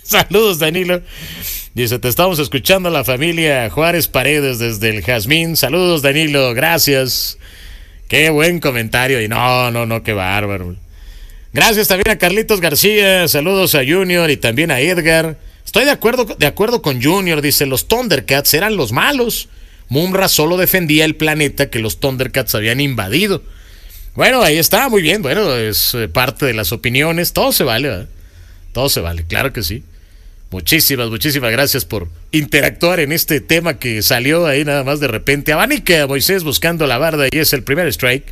Saludos, Danilo. Dice, te estamos escuchando la familia Juárez Paredes desde el Jazmín. Saludos, Danilo, gracias. Qué buen comentario. Y no, qué bárbaro. Gracias también a Carlitos García. Saludos a Junior y también a Edgar. Estoy de acuerdo con Junior. Dice, los Thundercats eran los malos. Mumra solo defendía el planeta que los Thundercats habían invadido. Bueno, ahí está, muy bien. Bueno, es parte de las opiniones. Todo se vale, ¿verdad? Todo se vale, claro que sí. Muchísimas gracias por interactuar en este tema que salió ahí nada más de repente. Abanica Moisés buscando la barda y es el primer strike.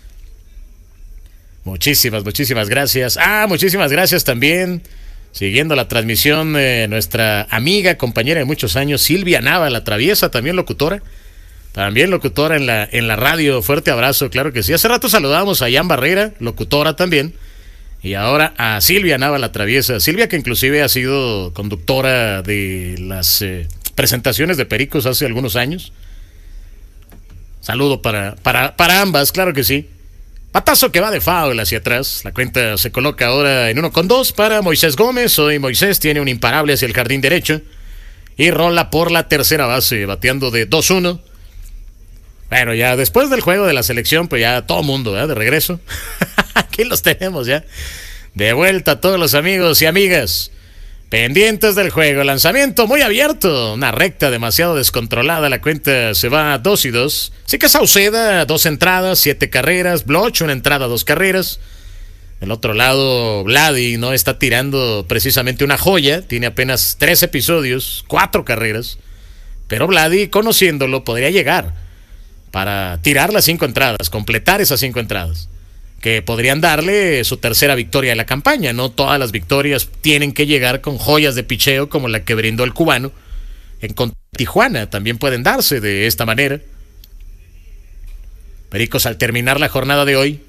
Muchísimas gracias. Muchísimas gracias también. Siguiendo la transmisión, nuestra amiga, compañera de muchos años, Silvia Nava, la traviesa, también locutora. También locutora en la radio. Fuerte abrazo, claro que sí. Hace rato saludamos a Jan Barrera, locutora también. Y ahora a Silvia Nava, la traviesa. Silvia, que inclusive ha sido conductora de las presentaciones de Pericos hace algunos años. Saludo para ambas, claro que sí. Patazo que va de foul hacia atrás. La cuenta se coloca ahora en 1-2 para Moisés Gómez. Hoy Moisés tiene un imparable hacia el jardín derecho. Y rola por la tercera base, bateando de 2-1. Bueno, ya después del juego de la selección, pues ya todo mundo, ¿verdad? De regreso. Aquí los tenemos ya. De vuelta a todos los amigos y amigas. Pendientes del juego. Lanzamiento muy abierto. Una recta demasiado descontrolada. La cuenta se va a 2-2. Sí que Sauceda, 2 entradas, 7 carreras. Bloch, 1 entrada, 2 carreras. Del otro lado, Vladi no está tirando precisamente una joya. Tiene apenas 3 episodios, 4 carreras. Pero Vladi, conociéndolo, podría llegar para tirar las 5 entradas, completar esas 5 entradas, que podrían darle su tercera victoria de la campaña. No todas las victorias tienen que llegar con joyas de picheo como la que brindó el cubano en contra de Tijuana. También pueden darse de esta manera. Pericos, al terminar la jornada de hoy,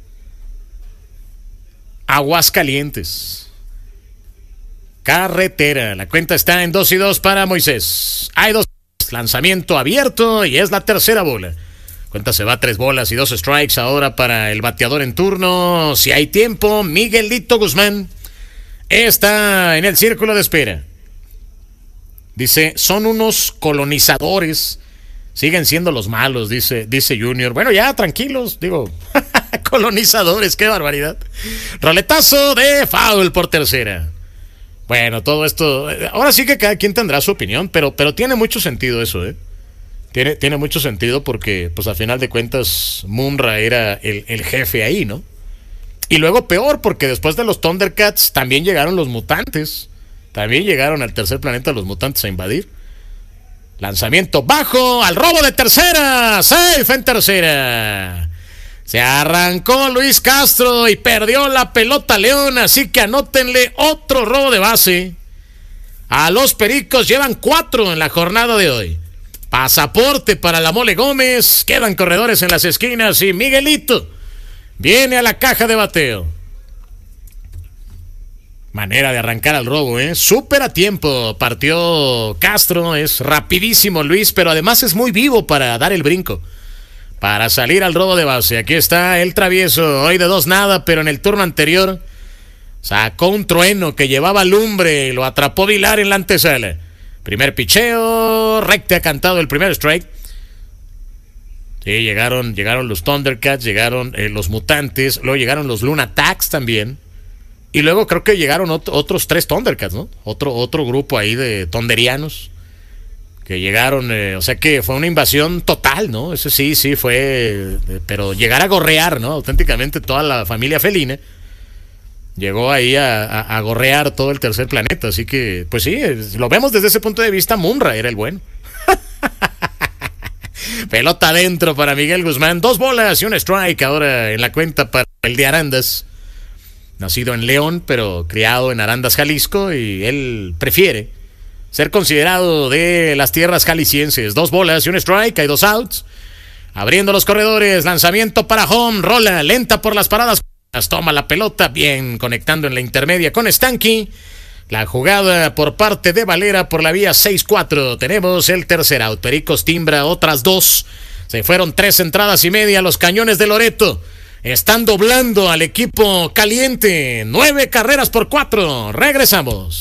Aguascalientes, carretera. La cuenta está en 2-2 para Moisés. Hay 2. Lanzamiento abierto y es la tercera bola. Cuenta se va 3 bolas y 2 strikes ahora para el bateador en turno. Si hay tiempo, Miguelito Guzmán está en el círculo de espera. Dice, son unos colonizadores. Siguen siendo los malos, dice Junior. Bueno, ya, tranquilos, digo. Colonizadores, qué barbaridad. Roletazo de foul por tercera. Bueno, todo esto, ahora sí que cada quien tendrá su opinión, pero tiene mucho sentido eso, ¿eh? Tiene mucho sentido porque, pues a final de cuentas, Munra era el jefe ahí, ¿no? Y luego peor, porque después de los Thundercats también llegaron los mutantes. También llegaron al tercer planeta los mutantes a invadir. Lanzamiento bajo, al robo de tercera, safe en tercera. Se arrancó Luis Castro y perdió la pelota León, así que anótenle otro robo de base. A los Pericos llevan 4 en la jornada de hoy. Pasaporte para la Mole Gómez, quedan corredores en las esquinas y Miguelito viene a la caja de bateo. Manera de arrancar al robo, súper a tiempo. Partió Castro, es rapidísimo Luis, pero además es muy vivo para dar el brinco, para salir al robo de base. Aquí está el travieso, hoy de 2-0, pero en el turno anterior sacó un trueno que llevaba lumbre y lo atrapó Vilar en la antesala. Primer picheo, recta cantado el primer strike. Sí, llegaron los Thundercats, llegaron los mutantes, luego llegaron los Lunatacs también. Y luego creo que llegaron otros 3 Thundercats, ¿no? Otro grupo ahí de tonderianos que llegaron, o sea que fue una invasión total, ¿no? Eso sí fue, pero llegar a gorrear, ¿no? Auténticamente toda la familia felina llegó ahí a gorrear todo el tercer planeta, así que, pues sí, lo vemos desde ese punto de vista. Munra era el bueno. Pelota adentro para Miguel Guzmán, 2 bolas y un strike ahora en la cuenta para el de Arandas. Nacido en León, pero criado en Arandas, Jalisco, y él prefiere ser considerado de las tierras jaliscienses. 2 bolas y un strike, hay 2 outs. Abriendo los corredores, lanzamiento para home, rola lenta por las paradas. Toma la pelota, bien conectando en la intermedia con Stanky. La jugada por parte de Valera por la vía 6-4. Tenemos el tercer out. Pericos timbra otras 2. Se fueron 3 entradas y media. Los Cañones de Loreto están doblando al equipo caliente. 9 carreras por 4. Regresamos.